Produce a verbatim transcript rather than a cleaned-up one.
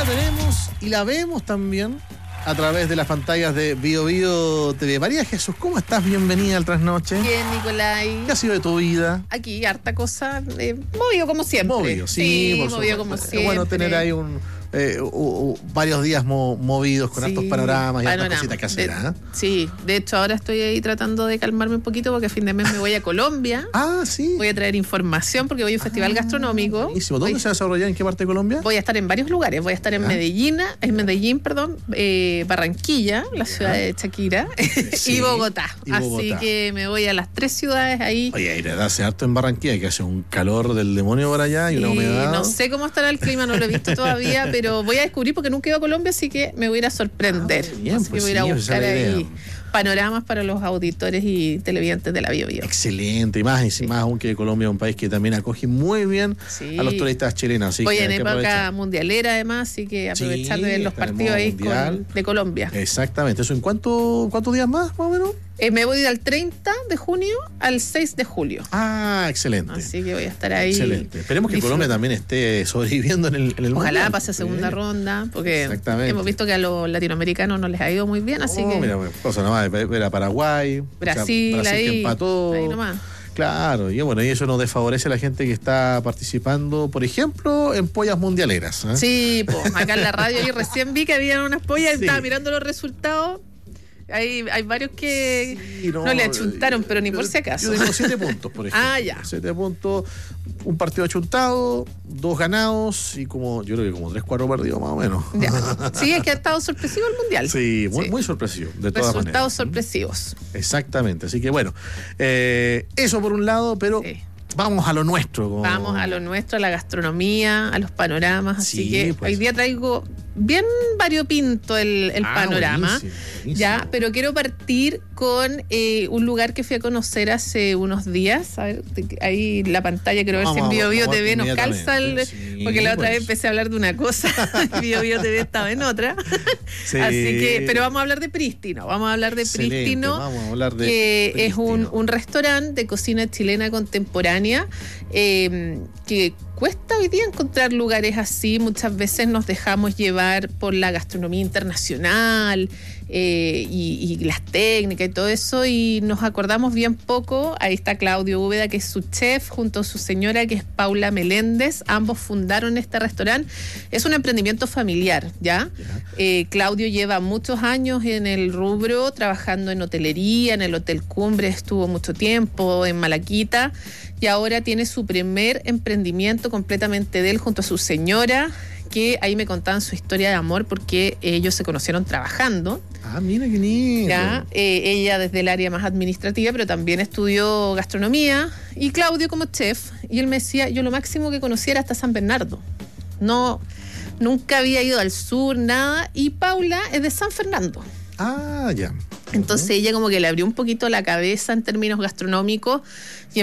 la tenemos y la vemos también a través de las pantallas de Bio Bio T V. María Jesús, ¿cómo estás? Bienvenida al Trasnoche. Bien, Nicolai. ¿Qué ha sido de tu vida? Aquí, harta cosa, eh, movido como siempre. Movido, sí, sí por movido supuesto. como Es siempre. bueno tener ahí un... Eh, uh, uh, varios días mo movidos con sí, hartos panoramas y panorama. hartas cositas que hacer. De, ¿eh? Sí, de hecho ahora estoy ahí tratando de calmarme un poquito porque a fin de mes me voy a Colombia. Ah, sí. Voy a traer información porque voy a un festival ah, gastronómico. Buenísimo. ¿Dónde voy, se va a desarrollar? ¿En qué parte de Colombia? Voy a estar en varios lugares. Voy a estar en ¿Ah? Medellín, en Medellín, perdón, eh, Barranquilla, la ciudad de Shakira, Sí, y Bogotá. y Bogotá. Así que me voy a las tres ciudades ahí. Oye, y hace harto en Barranquilla, que hace un calor del demonio por allá y una Y humedad. no sé cómo estará el clima, no lo he visto todavía, pero voy a descubrir porque nunca he ido a Colombia, así que me voy a ir a sorprender. Ah, bien, así pues que voy a ir a sí, esa buscar es la idea. ahí panoramas para los auditores y televidentes de la Bio Bio. Excelente, y más, y Sí. más aún que Colombia es un país que también acoge muy bien Sí. a los turistas chilenos. Así Voy que en hay que época aprovechar. mundialera además, así que aprovechar Sí, de ver los está en partidos modo ahí mundial. con, de Colombia. Exactamente. ¿Eso en cuánto, cuántos días más, más o menos? Eh, me voy del treinta de junio al seis de julio. Ah, excelente. Así que voy a estar ahí. Excelente. Esperemos que disfrutando. Colombia también esté sobreviviendo en el, en el Ojalá mundial. pase a segunda Sí. ronda, porque Exactamente. hemos visto que a los latinoamericanos no les ha ido muy bien, así Oh, que mira, cosa nomás, ver a Paraguay, Brasil, o sea, Brasil ahí, que empató. ahí nomás. Claro, y bueno, y eso nos desfavorece a la gente que está participando, por ejemplo, en pollas mundialeras. ¿eh? Sí, pues acá en la radio y recién vi que habían unas pollas y Sí. estaba mirando los resultados. Hay, hay varios que Sí, no, le achuntaron, pero ni por si acaso. Yo tengo siete puntos, por ejemplo. Ah, ya. Siete puntos, un partido achuntado, dos ganados y como, yo creo que como tres, cuatro perdidos más o menos. Ya. Sí, es que ha estado sorpresivo el mundial. Sí, muy, Sí. muy sorpresivo, de todas Resultados maneras. sorpresivos. Exactamente, así que bueno, eh, eso por un lado, pero Sí. vamos a lo nuestro. Como... Vamos a lo nuestro, a la gastronomía, a los panoramas. Así Sí, que pues. hoy día traigo bien variopinto el, el Ah, panorama. buenísimo, buenísimo. Ya, pero quiero partir con eh, un lugar que fui a conocer hace unos días. A ver, te- ahí la pantalla, quiero ver si en Vamos, Bio Bio vamos, T V nos calza el. inmediatamente. Sí, Porque la otra pues. vez empecé a hablar de una cosa, Bio Bio T V estaba en otra. Sí. Así que, pero vamos a hablar de Prístino. Vamos a hablar de Excelente, Prístino. vamos a hablar de que es un, Prístino. un restaurante de cocina chilena contemporánea eh, que cuesta hoy día encontrar lugares así. Muchas veces nos dejamos llevar por la gastronomía internacional eh, y, y las técnicas y todo eso, y nos acordamos bien poco. Ahí está Claudio Úbeda, que es su chef, junto a su señora, que es Paula Meléndez. Ambos fundaron este restaurante. Es un emprendimiento familiar, ¿ya? Ya. Eh, Claudio lleva muchos años en el rubro, trabajando en hotelería, en el Hotel Cumbre estuvo mucho tiempo, en Malaquita, y ahora tiene su primer emprendimiento completamente de él junto a su señora, que ahí me contaban su historia de amor porque ellos se conocieron trabajando. Ah, mira qué lindo. ¿Ya? Eh, ella desde el área más administrativa, pero también estudió gastronomía, y Claudio como chef, y él me decía, yo lo máximo que conocía era hasta San Bernardo. No, nunca había ido al sur, nada, y Paula es de San Fernando. Ah, ya. Entonces ella como que le abrió un poquito la cabeza en términos gastronómicos y